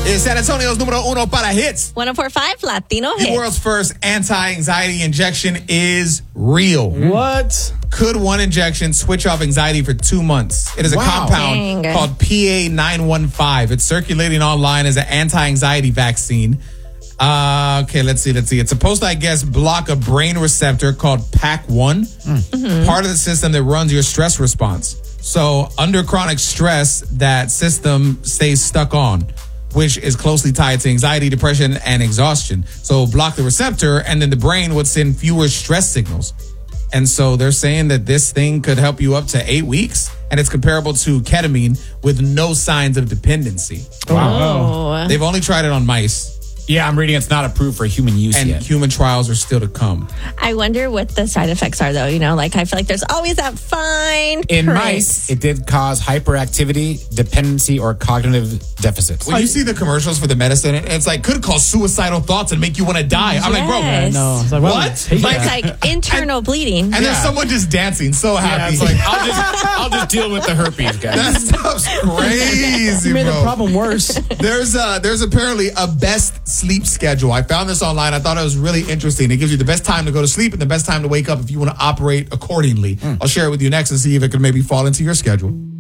is San Antonio's número uno para hits. 104.5 Latino The Hits. world's first anti-anxiety injection is real. What? Could one injection switch off anxiety for 2 months? It is a compound Dang. called PA915. It's circulating online as an anti-anxiety vaccine. Okay, let's see. It's supposed to, I guess, block a brain receptor called PAC1, part of the system that runs your stress response. So under chronic stress, that system stays stuck on, which is closely tied to anxiety, depression, and exhaustion. So block the receptor, and then the brain would send fewer stress signals. And so they're saying that this thing could help you up to 8 weeks, and it's comparable to ketamine with no signs of dependency. Oh. They've only tried it on mice, Yeah, I'm reading it's not approved for human use and yet. human trials are still to come. I wonder what the side effects are, though. You know, like I feel like there's always that fine In print. mice, it did cause hyperactivity, dependency, or cognitive deficits. When you see the commercials for the medicine, it's like could cause suicidal thoughts and make you want to die. I'm like, bro, Yes. No, it's like, well, what? take Like, It's like internal bleeding. and there's someone just dancing, so Yeah, happy. it's like I'll just deal with the herpes, guys. that stuff's crazy, You made bro. the problem worse. There's apparently a best sleep schedule. I found this online. I thought it was really interesting. It gives you the best time to go to sleep and the best time to wake up if you want to operate accordingly. I'll share it with you next and see if it can maybe fall into your schedule.